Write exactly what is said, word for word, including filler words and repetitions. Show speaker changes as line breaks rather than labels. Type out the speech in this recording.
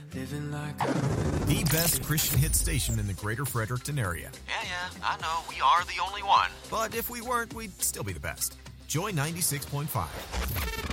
living like I really
The best Christian hit station in the greater Fredericton area.
Yeah, yeah, I know. We are the only one.
But if we weren't, we'd still be the best. Joy ninety-six point five.